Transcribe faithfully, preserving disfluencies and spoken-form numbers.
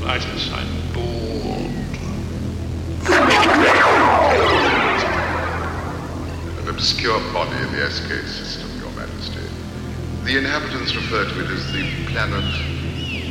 Titus, I'm bored. An obscure body in the S K system, Your Majesty. The inhabitants refer to it as the planet